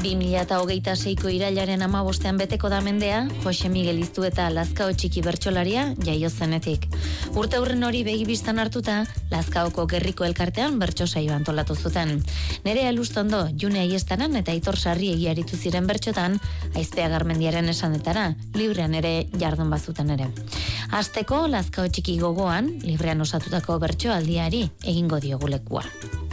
2026ko irailaren 15ean beteko da mendea, Jose Miguel Iztu eta Lazkao txiki bertsolaria jaio zenetik. Urte hurren hori begibistan hartuta, Lazkaoko gerriko elkartean bertso saioa antolatu zuten. Nerea Lustondo, June Aiestaran eta Aitor Sarriegi aritu ziren bertsotan, Aizpea Garmendiaren esanetara, librean ere jardun bazuten ere. Hasteko Lazkao txiki gogoan, librean osatutako bertsoaldiari egingo diogu lekua.